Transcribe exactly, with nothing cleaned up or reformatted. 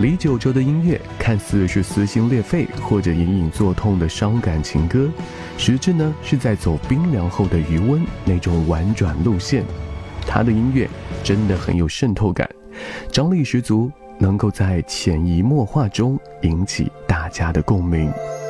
李玖哲的音乐看似是撕心裂肺或者隐隐作痛的伤感情歌，实质呢是在走冰凉后的余温那种婉转路线。他的音乐真的很有渗透感，张力十足，能够在潜移默化中引起大家的共鸣。